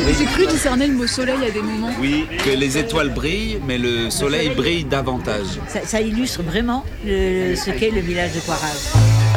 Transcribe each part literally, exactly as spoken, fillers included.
J'ai cru discerner le mot soleil à des moments. Oui, que les étoiles brillent, mais le soleil brille davantage. Ça, ça illustre vraiment le, ce qu'est le village de Coiraz.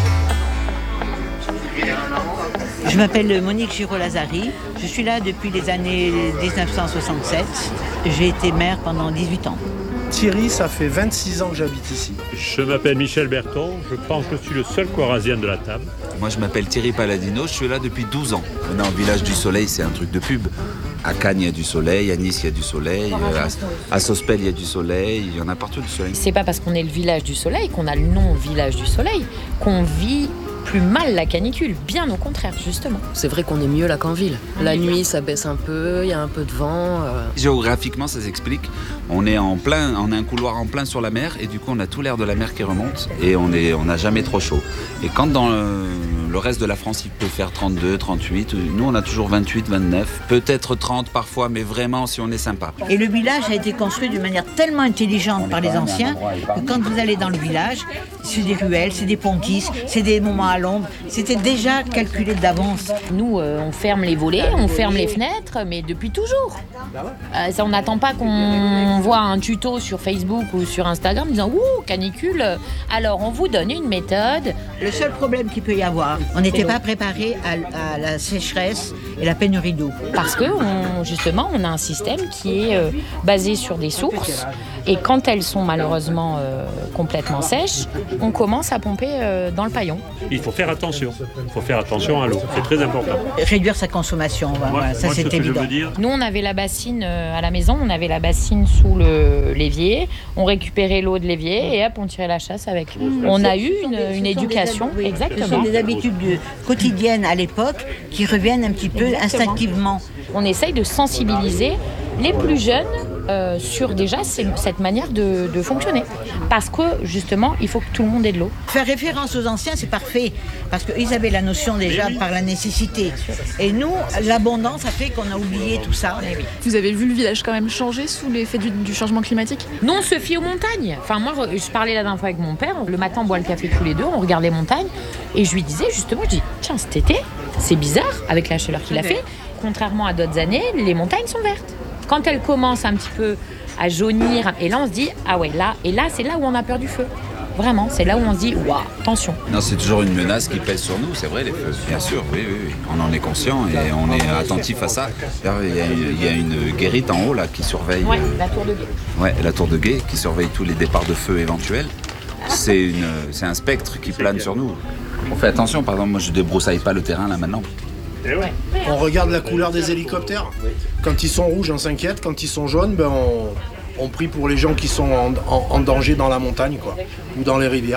Je m'appelle Monique Giraud-Lazari. Je suis là depuis les années dix-neuf cent soixante-sept. J'ai été maire pendant dix-huit ans. Thierry, ça fait vingt-six ans que j'habite ici. Je m'appelle Michel Berton, je pense que je suis le seul Coirazien de la table. Moi je m'appelle Thierry Paladino, je suis là depuis douze ans. On est en village du soleil, c'est un truc de pub. À Cannes il y a du soleil, à Nice il y a du soleil, à, à Sospel il y a du soleil, il y en a partout du soleil. C'est pas parce qu'on est le village du soleil qu'on a le nom village du soleil qu'on vit plus mal la canicule, bien au contraire justement. C'est vrai qu'on est mieux là qu'en ville. La nuit ça baisse un peu, il y a un peu de vent. Euh... Géographiquement ça s'explique. On est en plein, on a un couloir en plein sur la mer et du coup on a tout l'air de la mer qui remonte et on est, on n'a jamais trop chaud. Et quand dans le, le reste de la France il peut faire trente-deux, trente-huit, nous on a toujours vingt-huit, vingt-neuf, peut-être trente parfois, mais vraiment si on est sympa. Et le village a été construit d'une manière tellement intelligente par les anciens que quand vous allez dans le village, c'est des ruelles, c'est des pontis, c'est des moments à l'ombre, c'était déjà calculé d'avance. Nous euh, on ferme les volets, on ferme les fenêtres, mais depuis toujours. Euh, ça, on n'attend pas qu'on voit un tuto sur Facebook ou sur Instagram disant « Ouh, canicule !» Alors on vous donne une méthode. Le seul problème qu'il peut y avoir, on n'était pas préparé à, à la sécheresse et la pénurie d'eau. Parce que on, justement, on a un système qui est euh, basé sur des sources et quand elles sont malheureusement euh, complètement sèches, on commence à pomper euh, dans le paillon. Il faut faire attention, il faut faire attention à l'eau, c'est très important. Réduire sa consommation, moi, voilà, ça moi, c'est ce que évident. je veux dire. Nous on avait la bassine euh, à la maison, on avait la bassine sous le l'évier, on récupérait l'eau de l'évier et hop on tirait la chasse avec. Mmh. On a eu une, une éducation, oui, exactement. Ce sont des habitudes quotidiennes à l'époque qui reviennent un petit peu exactement. Instinctivement. On essaye de sensibiliser les plus jeunes euh, sur déjà cette manière de, de fonctionner. Parce que justement, il faut que tout le monde ait de l'eau. Faire référence aux anciens, c'est parfait. Parce qu'ils avaient la notion déjà par la nécessité. Et nous, l'abondance a fait qu'on a oublié tout ça. Vous avez vu le village quand même changer sous l'effet du, du changement climatique ? Nous, on se fie aux montagnes. Enfin, moi, je parlais la dernière fois avec mon père. Le matin, on boit le café tous les deux, on regarde les montagnes. Et je lui disais justement, je dis, tiens, cet été, c'est bizarre avec la chaleur qu'il a fait. Contrairement à d'autres années, les montagnes sont vertes. Quand elles commencent un petit peu à jaunir, et là on se dit, ah ouais, là, et là c'est là où on a peur du feu. Vraiment, c'est là où on se dit, waouh, attention. Non, c'est toujours une menace qui pèse sur nous, c'est vrai, les feux. Bien sûr, oui, oui, oui. On en est conscient et on est attentif à ça. Il y a, il y a une guérite en haut là qui surveille. Ouais, la tour de guet. Ouais, la tour de guet qui surveille tous les départs de feu éventuels. C'est, une, c'est un spectre qui plane sur nous. On fait attention, par exemple, moi je débroussaille pas le terrain là maintenant. Ouais. On regarde la couleur des hélicoptères. Quand ils sont rouges, on s'inquiète. Quand ils sont jaunes, ben on, on prie pour les gens qui sont en, en, en danger dans la montagne, quoi, ou dans les rivières.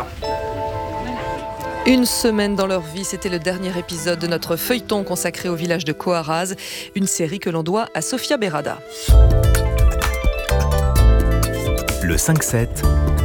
Une semaine dans leur vie, c'était le dernier épisode de notre feuilleton consacré au village de Coiraz, une série que l'on doit à Sofia Berada. Le cinq sept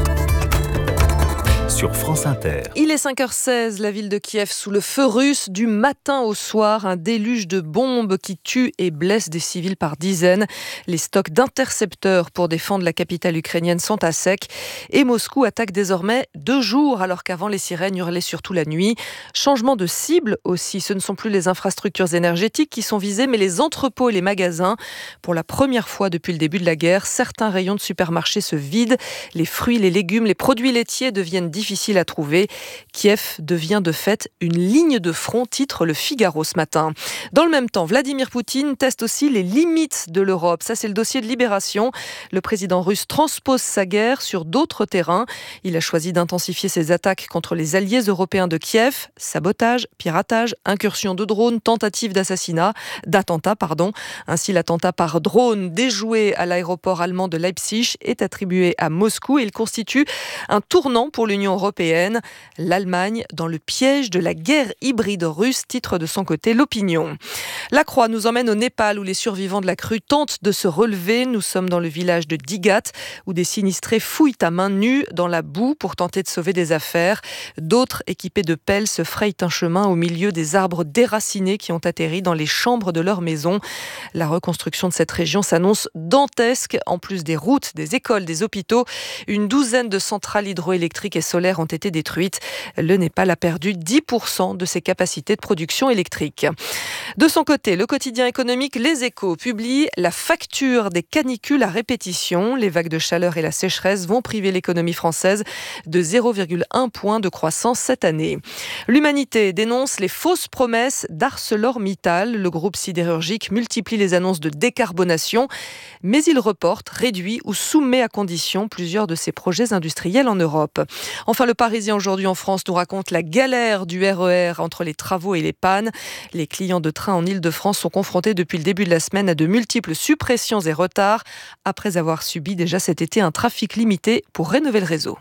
sur France Inter. Il est cinq heures seize, la ville de Kiev sous le feu russe du matin au soir, un déluge de bombes qui tue et blesse des civils par dizaines. Les stocks d'intercepteurs pour défendre la capitale ukrainienne sont à sec et Moscou attaque désormais deux jours alors qu'avant les sirènes hurlaient surtout la nuit. Changement de cible aussi, ce ne sont plus les infrastructures énergétiques qui sont visées mais les entrepôts et les magasins. Pour la première fois depuis le début de la guerre, certains rayons de supermarchés se vident, les fruits, les légumes, les produits laitiers deviennent difficiles difficile à trouver. Kiev devient de fait une ligne de front, titre Le Figaro ce matin. Dans le même temps, Vladimir Poutine teste aussi les limites de l'Europe. Ça, c'est le dossier de Libération. Le président russe transpose sa guerre sur d'autres terrains. Il a choisi d'intensifier ses attaques contre les alliés européens de Kiev. Sabotage, piratage, incursion de drones, tentative d'assassinat, d'attentat, pardon. Ainsi, l'attentat par drone déjoué à l'aéroport allemand de Leipzig est attribué à Moscou et il constitue un tournant pour l'Union européenne. L'Allemagne dans le piège de la guerre hybride russe, titre de son côté l'Opinion. La Croix nous emmène au Népal où les survivants de la crue tentent de se relever. Nous sommes dans le village de Digat où des sinistrés fouillent à main nue dans la boue pour tenter de sauver des affaires. D'autres équipés de pelles se frayent un chemin au milieu des arbres déracinés qui ont atterri dans les chambres de leur maison. La reconstruction de cette région s'annonce dantesque. En plus des routes, des écoles, des hôpitaux, une douzaine de centrales hydroélectriques et solaires ont été détruites. Le Népal a perdu dix pour cent de ses capacités de production électrique. De son côté, côté, le quotidien économique Les Échos publie la facture des canicules à répétition. Les vagues de chaleur et la sécheresse vont priver l'économie française de zéro virgule un point de croissance cette année. L'Humanité dénonce les fausses promesses d'ArcelorMittal. Le groupe sidérurgique multiplie les annonces de décarbonation, mais il reporte, réduit ou soumet à condition plusieurs de ses projets industriels en Europe. Enfin, le Parisien aujourd'hui en France nous raconte la galère du R E R entre les travaux et les pannes. Les clients de train en Île-de-France sont confrontés depuis le début de la semaine à de multiples suppressions et retards, après avoir subi déjà cet été un trafic limité pour rénover le réseau.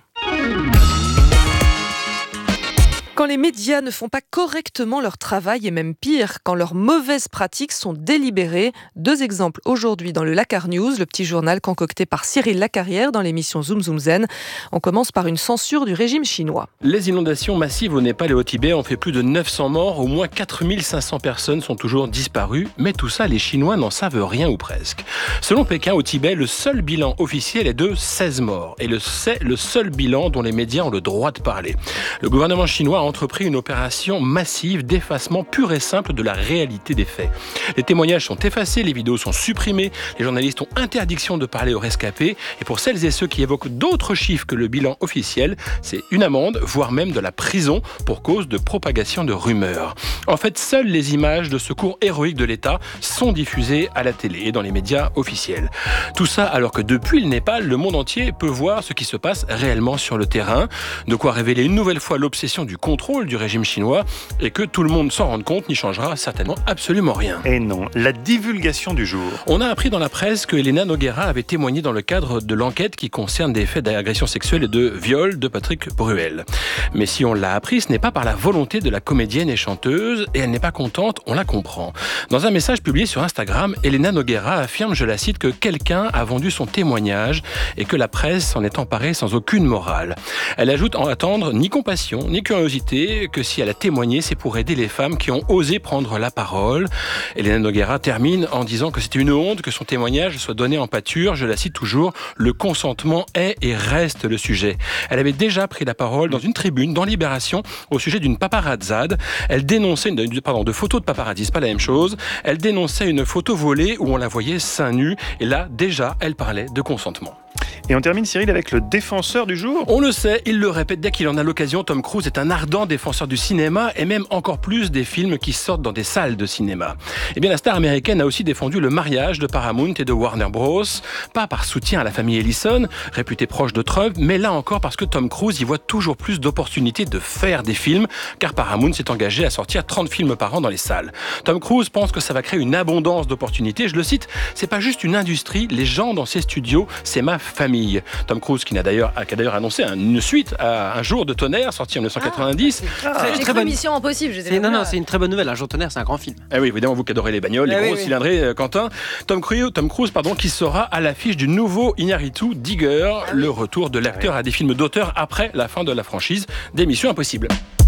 Quand les médias ne font pas correctement leur travail, et même pire, quand leurs mauvaises pratiques sont délibérées. Deux exemples aujourd'hui dans le Lakar News, le petit journal concocté par Cyril Lacarrière dans l'émission Zoom Zoom Zen. On commence par une censure du régime chinois. Les inondations massives au Népal et au Tibet ont fait plus de neuf cents morts. Au moins quatre mille cinq cents personnes sont toujours disparues. Mais tout ça, les Chinois n'en savent rien ou presque. Selon Pékin, au Tibet, le seul bilan officiel est de seize morts. Et c'est le seul bilan dont les médias ont le droit de parler. Le gouvernement chinois a entrepris une opération massive d'effacement pur et simple de la réalité des faits. Les témoignages sont effacés, les vidéos sont supprimées, les journalistes ont interdiction de parler aux rescapés, et pour celles et ceux qui évoquent d'autres chiffres que le bilan officiel, c'est une amende, voire même de la prison pour cause de propagation de rumeurs. En fait, seules les images de secours héroïques de l'État sont diffusées à la télé et dans les médias officiels. Tout ça alors que depuis le Népal, le monde entier peut voir ce qui se passe réellement sur le terrain, de quoi révéler une nouvelle fois l'obsession du contrôle du régime chinois, et que tout le monde s'en rende compte n'y changera certainement absolument rien. Et non, la divulgation du jour. On a appris dans la presse que Elena Nogueira avait témoigné dans le cadre de l'enquête qui concerne des faits d'agression sexuelle et de viol de Patrick Bruel. Mais si on l'a appris, ce n'est pas par la volonté de la comédienne et chanteuse, et elle n'est pas contente, on la comprend. Dans un message publié sur Instagram, Elena Nogueira affirme, je la cite, que quelqu'un a vendu son témoignage et que la presse s'en est emparée sans aucune morale. Elle ajoute en attendre ni compassion, ni curiosité, que si elle a témoigné, c'est pour aider les femmes qui ont osé prendre la parole. Elena Nogueira termine en disant que c'était une honte que son témoignage soit donné en pâture. Je la cite toujours, le consentement est et reste le sujet. Elle avait déjà pris la parole dans une tribune dans Libération au sujet d'une paparazzade. Elle dénonçait une, pardon, de photos de paparazzi, c'est pas la même chose. Elle dénonçait une photo volée où on la voyait seins nus. Et là, déjà, elle parlait de consentement. Et on termine, Cyril, avec le défenseur du jour. On le sait, il le répète dès qu'il en a l'occasion, Tom Cruise est un ardent défenseur du cinéma et même encore plus des films qui sortent dans des salles de cinéma. Eh bien, la star américaine a aussi défendu le mariage de Paramount et de Warner Bros. Pas par soutien à la famille Ellison, réputée proche de Trump, mais là encore parce que Tom Cruise y voit toujours plus d'opportunités de faire des films, car Paramount s'est engagé à sortir trente films par an dans les salles. Tom Cruise pense que ça va créer une abondance d'opportunités. Je le cite, c'est pas juste une industrie, les gens dans ces studios, c'est ma famille. Tom Cruise qui, n'a d'ailleurs, qui a d'ailleurs annoncé une suite à Un jour de tonnerre, sorti en dix-neuf cent quatre-vingt-dix. Ah, très, très bonne mission impossible. C'est, non, non, c'est une très bonne nouvelle. Un jour de tonnerre, c'est un grand film. Eh oui, évidemment, vous qui adorez les bagnoles, eh les gros oui, cylindrés, oui. Quentin. Tom Cruise, Tom Cruise pardon, qui sera à l'affiche du nouveau Iñárritu Digger, ah, le oui. retour de l'acteur ah, oui. à des films d'auteur après la fin de la franchise des Missions Impossibles.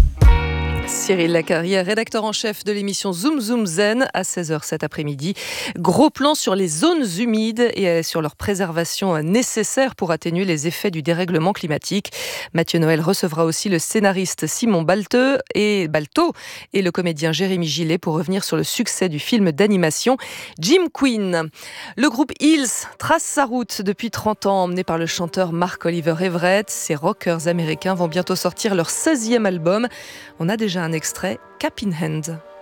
Cyril Lacarrière, rédacteur en chef de l'émission Zoom Zoom Zen à seize heures cet après-midi. Gros plan sur les zones humides et sur leur préservation nécessaire pour atténuer les effets du dérèglement climatique. Mathieu Noël recevra aussi le scénariste Simon Balteau et, Balteau et le comédien Jérémy Gillet pour revenir sur le succès du film d'animation Jim Queen. Le groupe Hills trace sa route depuis trente ans, emmené par le chanteur Mark-Oliver Everett. Ces rockers américains vont bientôt sortir leur seizième album. On a déjà un extrait, Cap in Hand.